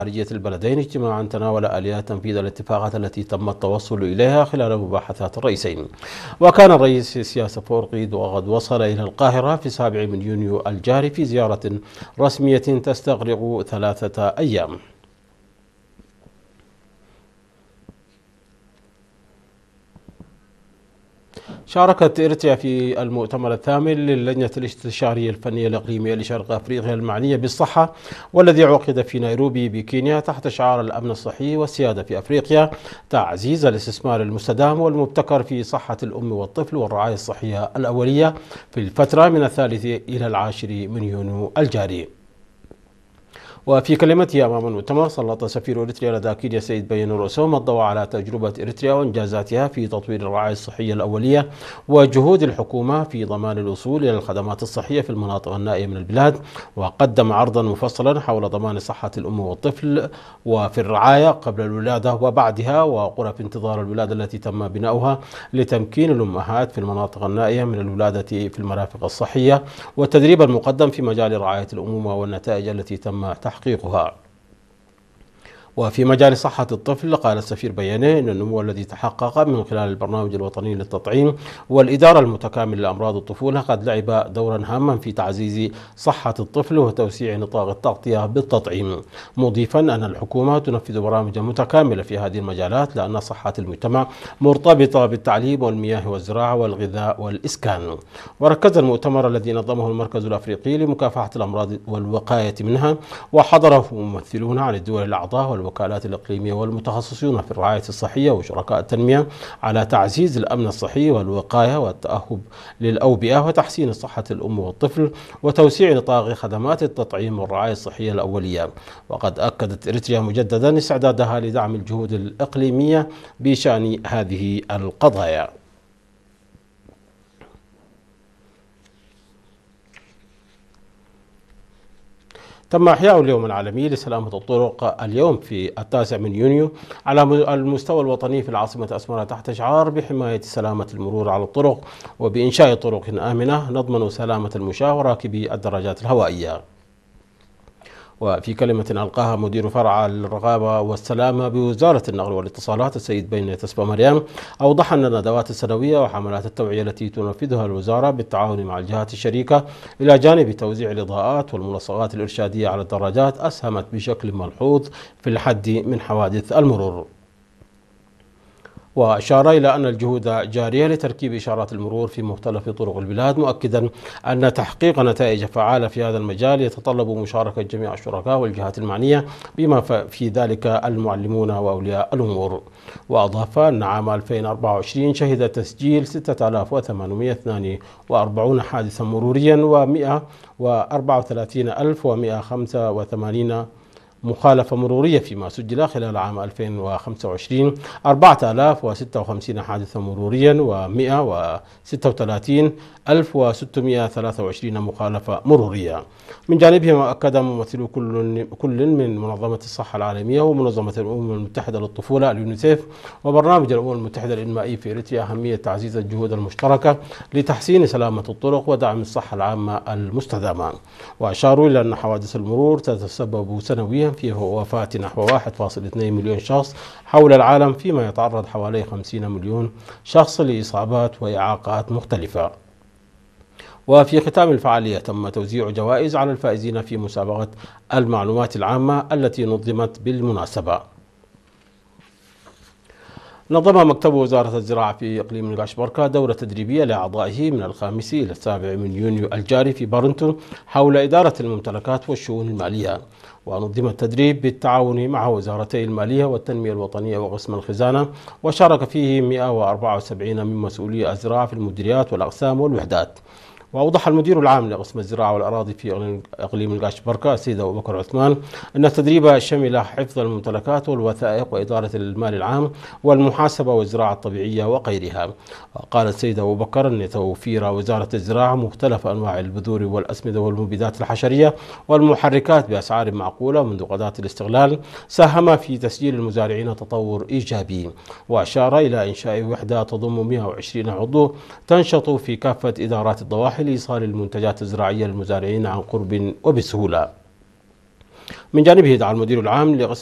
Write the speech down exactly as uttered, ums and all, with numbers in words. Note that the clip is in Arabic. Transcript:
خارجية البلدين اجتماعا تناول آليات تنفيذ الاتفاقات التي تم التوصل إليها خلال مباحثات الرئيسين. وكان الرئيس سياس أفورقي وقد وصل إلى القاهرة في السابع من يونيو الجاري في زيارة رسمية تستغرق ثلاثة أيام. شاركت إريتريا في المؤتمر الثامن للجنة الاستشارية الفنية الإقليمية لشرق أفريقيا المعنية بالصحة، والذي عقد في نيروبي بكينيا تحت شعار الأمن الصحي والسيادة في أفريقيا، تعزيز الاستثمار المستدام والمبتكر في صحة الأم والطفل والرعاية الصحية الأولية في الفترة من الثالث إلى العاشر من يونيو الجاري. وفي كلمته أمام المؤتمر سلط سفير إريتريا لدى كينيا سيد بيان رؤوسهم الضوء على تجربة إريتريا وإنجازاتها في تطوير الرعاية الصحية الأولية وجهود الحكومة في ضمان الوصول إلى الخدمات الصحية في المناطق النائية من البلاد، وقدم عرضا مفصلا حول ضمان صحة الأم والطفل وفي الرعاية قبل الولادة وبعدها وغرف انتظار الولادة التي تم بناؤها لتمكين الأمهات في المناطق النائية من الولادة في المرافق الصحية، والتدريب المقدم في مجال رعاية الأمومة والنتائج التي تم تحقيقها. وفي مجال صحة الطفل قال السفير بيانه أن النمو الذي تحقق من خلال البرنامج الوطني للتطعيم والإدارة المتكاملة لأمراض الطفولة قد لعب دورا هاما في تعزيز صحة الطفل وتوسيع نطاق التغطية بالتطعيم، مضيفا أن الحكومة تنفذ برامج متكاملة في هذه المجالات لأن صحة المجتمع مرتبطة بالتعليم والمياه والزراعة والغذاء والإسكان. وركز المؤتمر الذي نظمه المركز الأفريقي لمكافحة الأمراض والوقاية منها وحضره ممثلون عن الدول الأعضاء والوكالات الإقليمية والمتخصصون في الرعاية الصحية وشركاء التنمية على تعزيز الأمن الصحي والوقاية والتأهب للأوبئة وتحسين صحة الأم والطفل وتوسيع نطاق خدمات التطعيم والرعاية الصحية الأولية. وقد أكدت إريتريا مجددا استعدادها لدعم الجهود الإقليمية بشأن هذه القضايا. تم إحياء اليوم العالمي لسلامة الطرق اليوم في التاسع من يونيو على المستوى الوطني في العاصمة أسمرة تحت شعار بحماية سلامة المرور على الطرق وبإنشاء طرق آمنة نضمن سلامة المشاة وراكبي الدراجات الهوائية. وفي كلمة ألقاها مدير فرع الرقابة والسلامة بوزارة النقل والاتصالات السيد بينة تسبة مريم، أوضح أن الندوات السنوية وحملات التوعية التي تنفذها الوزارة بالتعاون مع الجهات الشريكة إلى جانب توزيع الإضاءات والملصقات الإرشادية على الدراجات أسهمت بشكل ملحوظ في الحد من حوادث المرور. وأشار إلى أن الجهود جارية لتركيب إشارات المرور في مختلف طرق البلاد، مؤكدا أن تحقيق نتائج فعالة في هذا المجال يتطلب مشاركة جميع الشركاء والجهات المعنية بما في ذلك المعلمون وأولياء الأمور. وأضاف أن عام ألفين وأربعة وعشرين شهد تسجيل ستة آلاف وثمانمئة واثنين وأربعين حادثا مروريا ومئة وأربعة وثلاثين ألف ومئة وخمسة وثمانين مخالفة مرورية، فيما سجل خلال عام ألفين وخمسة وعشرين أربعة آلاف وستة وخمسين حادثا مروريا ومئة وستة وثلاثين ألف وستمئة وثلاثة وعشرين مخالفة مرورية. من جانبهم أكد ممثلو كل كل من منظمة الصحة العالمية ومنظمة الأمم المتحدة للطفولة اليونيسيف وبرنامج الأمم المتحدة الإنمائي في إريتريا أهمية تعزيز الجهود المشتركة لتحسين سلامة الطرق ودعم الصحة العامة المستدامة. وأشاروا إلى أن حوادث المرور تتسبب سنويا في وفاة نحو واحد فاصلة اثنين مليون شخص حول العالم، فيما يتعرض حوالي خمسين مليون شخص لإصابات وإعاقات مختلفة. وفي ختام الفعالية تم توزيع جوائز على الفائزين في مسابقة المعلومات العامة التي نظمت بالمناسبة. نظم مكتب وزارة الزراعة في إقليم نقاش بركة دورة تدريبية لأعضائه من الخامس إلى السابع من يونيو الجاري في بارنتو حول إدارة الممتلكات والشؤون المالية. ونظم التدريب بالتعاون مع وزارتي المالية والتنمية الوطنية وقسم الخزانة، وشارك فيه مئة وأربعة وسبعين من مسؤولي الزراعة في المديريات والأقسام والوحدات. وأوضح المدير العام لقسم الزراعة والأراضي في إقليم نقاش بركة السيد أبو بكر عثمان أن التدريب شمل حفظ الممتلكات والوثائق وإدارة المال العام والمحاسبة والزراعة الطبيعية وغيرها. وقال السيد أبو بكر أن توفير وزارة الزراعة مختلف أنواع البذور والأسمدة والمبيدات الحشرية والمحركات بأسعار معقولة منذ قضاء الاستغلال ساهم في تسجيل المزارعين تطور إيجابي. وأشار إلى إنشاء وحدة تضم مئة وعشرين عضو تنشط في كافة إدارات الضواحي لإيصال المنتجات الزراعية للمزارعين عن قرب وبسهولة. من جانبه دعا المدير العام لقسم